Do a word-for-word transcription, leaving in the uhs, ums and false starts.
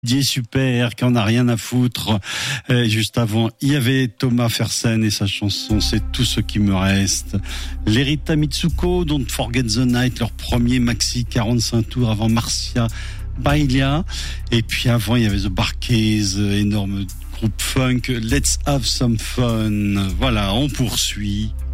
Didier Super, qui en a rien à foutre. Et juste avant, il y avait Thomas Fersen et sa chanson C'est tout ce qui me reste. Lerita Mitsuko, Don't Forget the Night, leur premier maxi quarante-cinq tours avant Marcia Bailia. Et puis avant, il y avait The Barkeys, énorme groupe funk. Let's have some fun. Voilà, on poursuit.